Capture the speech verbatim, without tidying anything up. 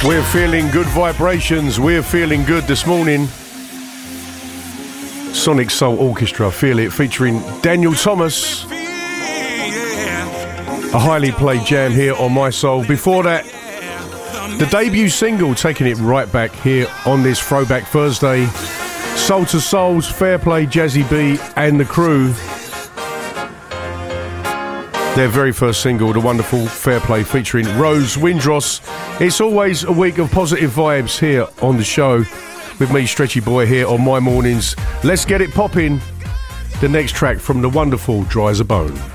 We're feeling good vibrations. We're feeling good this morning. Sonic Soul Orchestra, Feel It, featuring Daniel Thomas. A highly played jam here on My Soul. Before that, the debut single, taking it right back here on this Throwback Thursday. Soul to Souls, Fair Play, Jazzy B and the Crew. Their very first single, the wonderful Fair Play, featuring Rose Windross. It's always a week of positive vibes here on the show with me, Stretchy Boy, here on My Mornings. Let's get it popping. The next track from the wonderful Dry as a Bone.